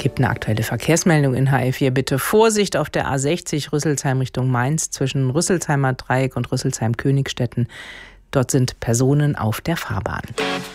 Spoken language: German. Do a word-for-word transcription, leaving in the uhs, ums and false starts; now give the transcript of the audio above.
Gibt eine aktuelle Verkehrsmeldung in H L vier. Bitte Vorsicht auf der A sechzig Rüsselsheim Richtung Mainz zwischen Rüsselsheimer Dreieck und Rüsselsheim-Königstetten. Dort sind Personen auf der Fahrbahn.